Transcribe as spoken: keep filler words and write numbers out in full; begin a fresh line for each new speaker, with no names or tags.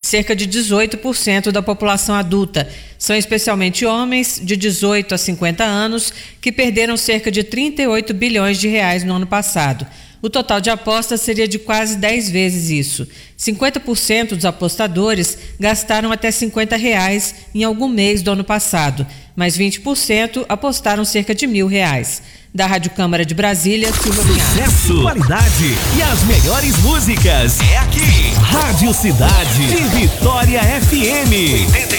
cerca de dezoito por cento da população adulta. São especialmente homens de dezoito a cinquenta anos que perderam cerca de trinta e oito bilhões de reais no ano passado. O total de apostas seria de quase dez vezes isso. cinquenta por cento dos apostadores gastaram até cinquenta reais em algum mês do ano passado, mas vinte por cento apostaram cerca de mil reais. Da Rádio Câmara de Brasília, Silvia Vinhar.
Sucesso, qualidade e as melhores músicas. É aqui. Rádio Cidade de Vitória F M.